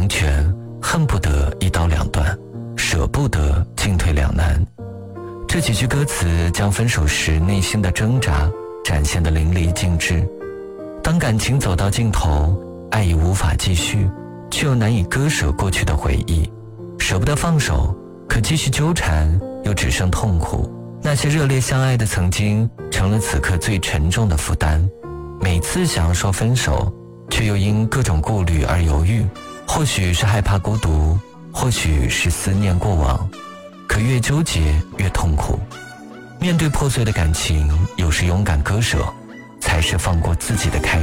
成全，恨不得一刀两断，舍不得进退两难。这几句歌词将分手时内心的挣扎展现得淋漓尽致。当感情走到尽头，爱已无法继续，却又难以割舍过去的回忆，舍不得放手，可继续纠缠又只剩痛苦。那些热烈相爱的曾经，成了此刻最沉重的负担。每次想要说分手，却又因各种顾虑而犹豫，或许是害怕孤独，或许是思念过往，可越纠结越痛苦。面对破碎的感情，有时勇敢割舍，才是放过自己的开